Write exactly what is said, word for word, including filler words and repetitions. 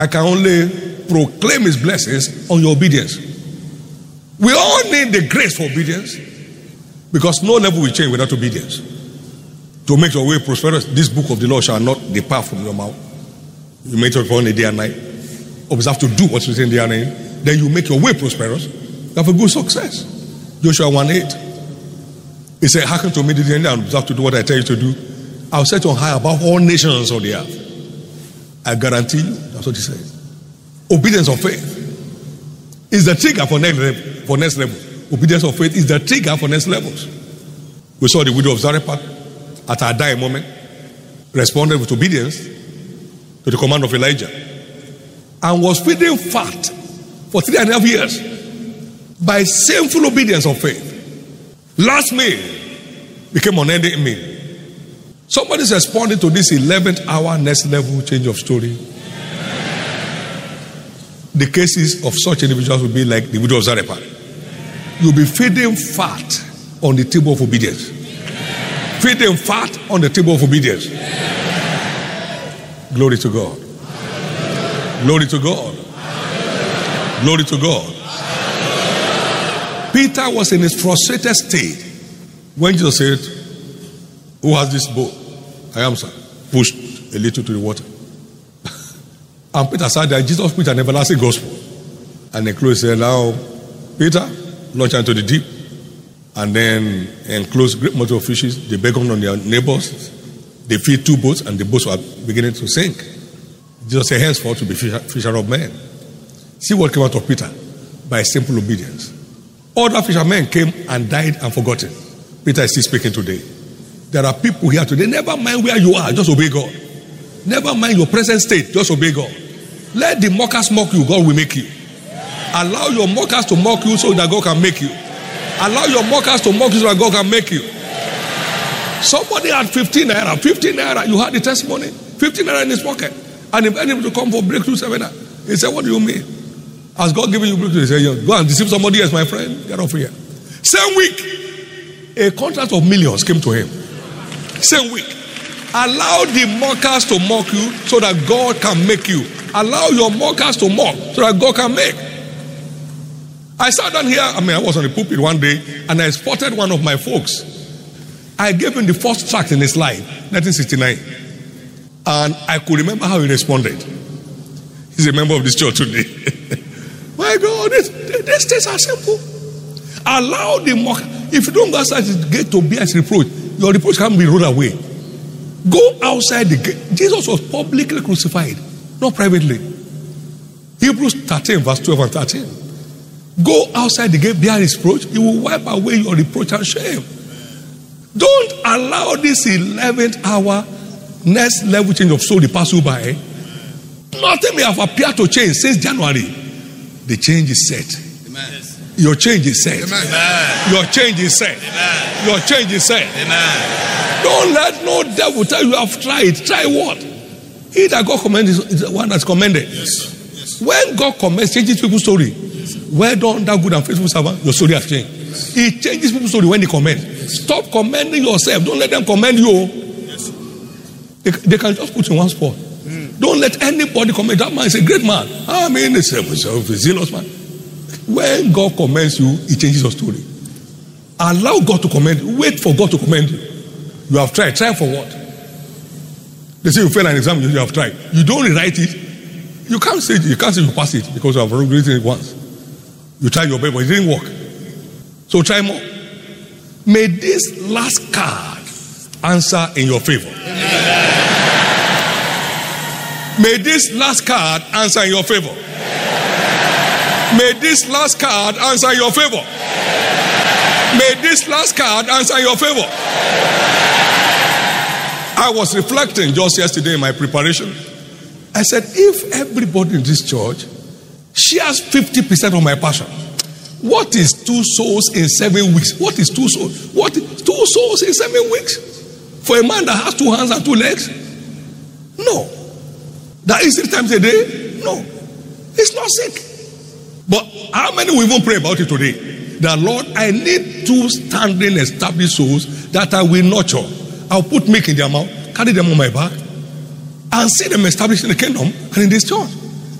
I can only proclaim his blessings on your obedience. We all need the grace for obedience, because no level will change without obedience. To make your way prosperous, this book of the law shall not depart from your mouth. You make it upon a day and night. Observe to do what's written there and night. Then you make your way prosperous. You have a good success. Joshua one eight. He said, hearken to me diligently and observe to do what I tell you to do. I'll set you on high above all nations of the earth. I guarantee you. That's what he says. Obedience of faith is the trigger for next level. For next level. Obedience of faith is the trigger for next levels. We saw the widow of Zarephath at her dying moment responded with obedience to the command of Elijah and was feeding fat for three and a half years by sinful obedience of faith. Last meal became unending meal. Somebody is responding to this eleventh hour next level change of story. The cases of such individuals will be like the widow of Zarephath. You'll be feeding fat on the table of obedience. Feeding fat on the table of obedience. Glory to God. Glory to God. Glory to God. Peter was in his frustrated state when Jesus said, who has this boat? I am, sir. Pushed a little to the water. And Peter said that Jesus preached an everlasting gospel. And the close said, now, Peter, launch into the deep. And then enclose great multitude of fishes. They beckoned on their neighbors. They feed two boats, and the boats were beginning to sink. Jesus said, henceforth to be fisher, fisher of men. See what came out of Peter? By simple obedience. Other fishermen came and died and forgotten. Peter is still speaking today. There are people here today, never mind where you are, just obey God. Never mind your present state, just obey God. Let the mockers mock you, God will make you. Allow your mockers to mock you so that God can make you. Allow your mockers to mock you so that God can make you. Somebody had fifteen naira, fifteen naira, you had the testimony, fifteen naira in his pocket. And if anybody to come for breakthrough seminar, he said, what do you mean? Has God given you breakthrough? He said, yeah, go and deceive somebody else, my friend. Get off here. Same week, a contract of millions came to him. Same week. Allow the mockers to mock you so that God can make you. Allow your mockers to mock so that God can make. I sat down here, I mean, I was on the pulpit one day, and I spotted one of my folks. I gave him the first tract in his life, nineteen sixty-nine. And I could remember how he responded. He's a member of this church today. My God, these, these things are simple. Allow the mocker. If you don't go outside the gate to bear his reproach, your reproach can be rolled away. Go outside the gate. Jesus was publicly crucified, not privately. Hebrews thirteen, verse twelve and thirteen. Go outside the gate, bear his reproach. He will wipe away your reproach and shame. Don't allow this eleventh hour next level change of soul to pass you by. Nothing may have appeared to change since January. The change is set. Amen. Your change is set. Amen. Your change is set. Amen. Your change is set. Amen. Don't let no devil tell you you have tried. Try what? He that God commends is the one that's commended. Yes. Yes. When God commends, changes people's story. Yes. Well done, that good and faithful servant. Your story has changed. Yes. He changes people's story when he commends. Yes. Stop commending yourself. Don't let them commend you. Yes. They, they can just put you in one spot. Mm. Don't let anybody commend. That man is a great man. I mean, he's a, a zealous man. When God commends you, he changes your story. Allow God to commend you. Wait for God to commend you. You have tried. Try for what? They say you fail an exam, you have tried. You don't rewrite it. You can't say you can't say you pass it because you have written it once. You tried your best, but it didn't work. So try more. May this last card answer in your favor. Amen. May this last card answer in your favor. Amen. May this last card answer in your favor. Amen. May this last card answer in your favor. Amen. I was reflecting just yesterday in my preparation. I said, if everybody in this church shares fifty percent of my passion, what is two souls in seven weeks? What is two souls? What is two souls in seven weeks? For a man that has two hands and two legs? No. That is three times a day? No. It's not sick. But how many will even pray about it today? That Lord, I need two standing established souls that I will nurture. I'll put milk in their mouth, carry them on my back, and see them established in the kingdom and in this church.